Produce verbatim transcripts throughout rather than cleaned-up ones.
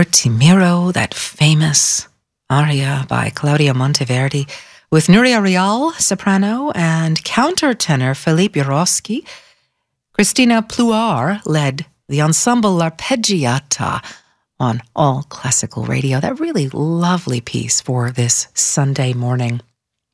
Timiro, that famous aria by Claudia Monteverdi, with Nuria Real, soprano, and countertenor Philippe Jurovsky. Christina Pluar led the ensemble L'Arpeggiata on All Classical Radio. That really lovely piece for this Sunday morning.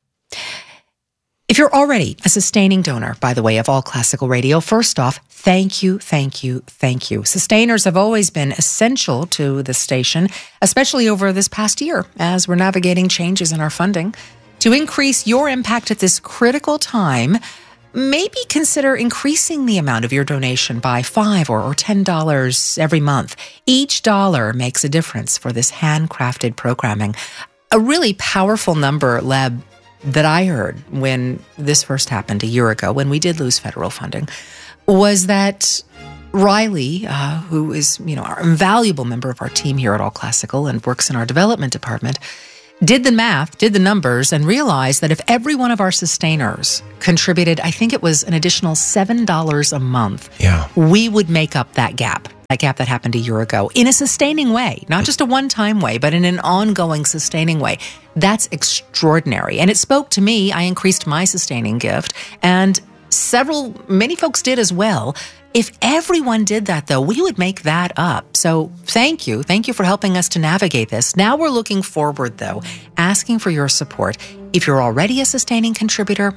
If you're already a sustaining donor, by the way, of All Classical Radio, first off, thank you, thank you, thank you. Sustainers have always been essential to the station, especially over this past year as we're navigating changes in our funding. To increase your impact at this critical time, maybe consider increasing the amount of your donation by five dollars or, or ten dollars every month. Each dollar makes a difference for this handcrafted programming. A really powerful number, Leb, that I heard when this first happened a year ago, when we did lose federal funding, was that Riley, uh, who is, you know, our invaluable member of our team here at All Classical and works in our development department, did the math, did the numbers, and realized that if every one of our sustainers contributed, I think it was an additional seven dollars a month, yeah. we would make up that gap. That gap that happened a year ago in a sustaining way, not just a one-time way, but in an ongoing sustaining way. That's extraordinary. And it spoke to me. I increased my sustaining gift, and several, many folks did as well. If everyone did that, though, we would make that up. So thank you. Thank you for helping us to navigate this. Now we're looking forward, though, asking for your support. If you're already a sustaining contributor,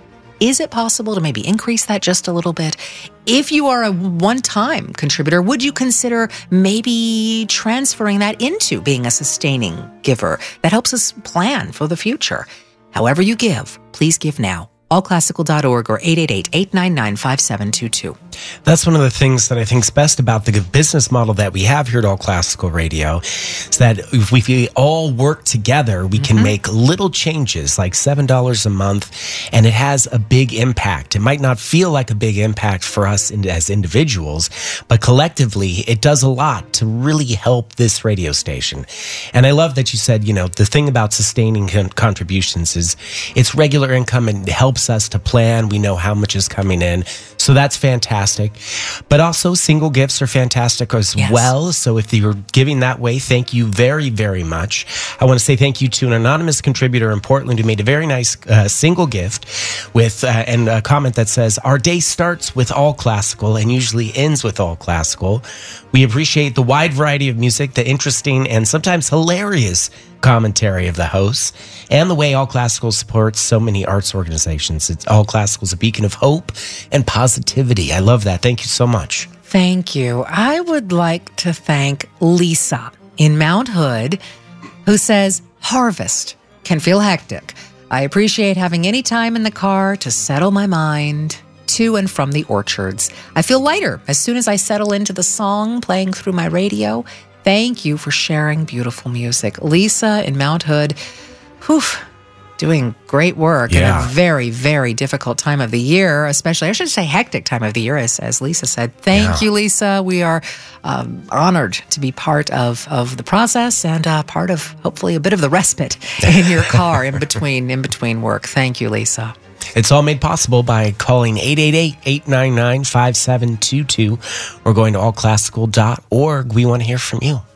is it possible to maybe increase that just a little bit? If you are a one-time contributor, would you consider maybe transferring that into being a sustaining giver? That helps us plan for the future. However you give, please give now. all classical dot org or eight eight eight, eight nine nine, five seven two two. That's one of the things that I think is best about the business model that we have here at All Classical Radio, is that if we all work together, we can mm-hmm. make little changes like seven dollars a month, and it has a big impact. It might not feel like a big impact for us as individuals, but collectively, it does a lot to really help this radio station. And I love that you said, you know, the thing about sustaining con- contributions is it's regular income and it helps us to plan. We know how much is coming in. So that's fantastic. But also single gifts are fantastic as yes. well. So if you're giving that way, thank you very, very much. I want to say thank you to an anonymous contributor in Portland who made a very nice uh, single gift with uh, and a comment that says, our day starts with All Classical and usually ends with All Classical. We appreciate the wide variety of music, the interesting and sometimes hilarious commentary of the hosts, and the way All Classical supports so many arts organizations. It's All Classical is a beacon of hope and positivity. I love that. Thank you so much. Thank you. I would like to thank Lisa in Mount Hood, who says, harvest can feel hectic. I appreciate having any time in the car to settle my mind to and from the orchards. I feel lighter as soon as I settle into the song playing through my radio. Thank you for sharing beautiful music. Lisa in Mount Hood, whew, doing great work yeah. in a very, very difficult time of the year, especially, I should say hectic time of the year, as, as Lisa said. Thank yeah. you, Lisa. We are um, honored to be part of, of the process and uh, part of, hopefully, a bit of the respite in your car in between, in between work. Thank you, Lisa. It's all made possible by calling eight eight eight, eight nine nine, five seven two two or going to all classical dot org. We want to hear from you.